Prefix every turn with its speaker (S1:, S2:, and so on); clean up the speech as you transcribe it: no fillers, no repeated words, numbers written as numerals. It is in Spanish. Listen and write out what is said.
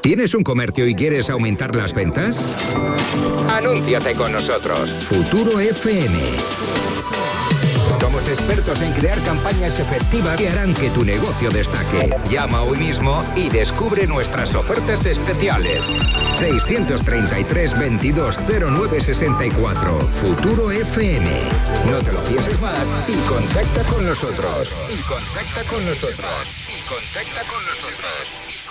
S1: ¿Tienes un comercio y quieres aumentar las ventas? Anúnciate con nosotros. Futuro FM. Somos expertos en crear campañas efectivas que harán que tu negocio destaque. Llama hoy mismo y descubre nuestras ofertas especiales. 633 22 09 64. Futuro FM. No te lo pienses más y contacta con nosotros. Y contacta con nosotros. Y contacta con nosotros.